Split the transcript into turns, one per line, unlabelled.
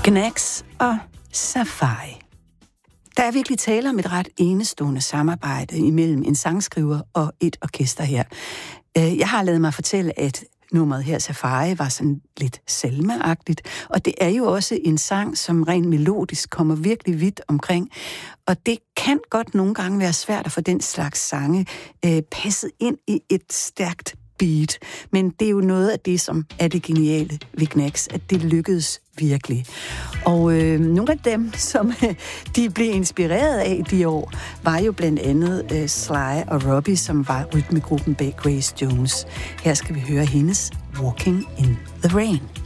Knax og Safari. Der er virkelig tale om et ret enestående samarbejde imellem en sangskriver og et orkester her. Jeg har ladet mig fortælle, at nummeret her, Safari, var sådan lidt salmeagtigt, og det er jo også en sang, som rent melodisk kommer virkelig vidt omkring, og det kan godt nogle gange være svært at få den slags sange passet ind i et stærkt beat, men det er jo noget af det, som er det geniale ved Knax, at det lykkedes virkelig. Og nogle af dem, som de blev inspireret af de år, var jo blandt andet Sly og Robbie, som var rytmegruppen bag Grace Jones. Her skal vi høre hendes Walking in the Rain.